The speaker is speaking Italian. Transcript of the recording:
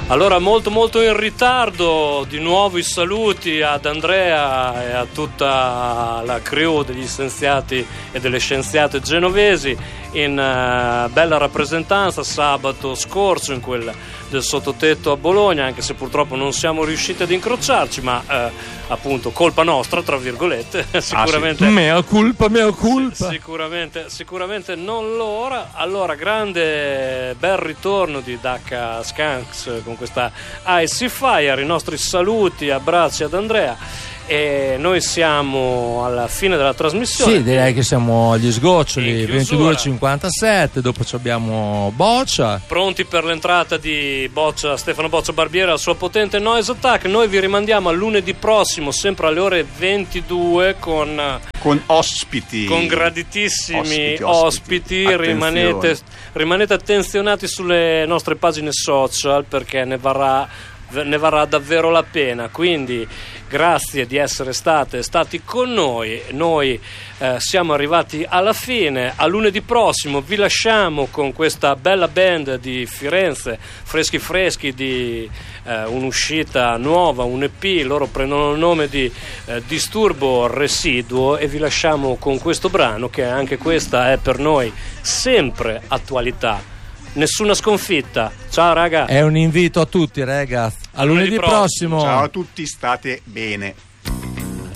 Allora, molto molto in ritardo, di nuovo i saluti ad Andrea e a tutta la crew degli scienziati e delle scienziate genovesi in bella rappresentanza sabato scorso in quel del sottotetto a Bologna, anche se purtroppo non siamo riusciti ad incrociarci, ma appunto colpa nostra, tra virgolette, sicuramente. Sì. Mea culpa. Sicuramente non loro. Allora, grande bel ritorno di Dacca Skanks con questa Icy Fire, i nostri saluti, abbracci ad Andrea. E noi siamo alla fine della trasmissione. Sì, direi che siamo agli sgoccioli, 22:57, dopo abbiamo Boccia. Pronti per l'entrata di Stefano Boccia Barbiere al suo potente Noise Attack. Noi vi rimandiamo a lunedì prossimo, sempre alle ore 22 con ospiti, con graditissimi ospiti. Rimanete attenzionati sulle nostre pagine social, perché ne varrà davvero la pena. Quindi grazie di essere stati con noi. Noi siamo arrivati alla fine. A lunedì prossimo vi lasciamo con questa bella band di Firenze, freschi di un'uscita nuova, un EP. Loro prendono il nome di Disturbo Residuo, e vi lasciamo con questo brano, che anche questa è per noi sempre attualità. Nessuna sconfitta. Ciao raga. È un invito a tutti, ragazzi. A lunedì prossimo. Ciao a tutti, state bene.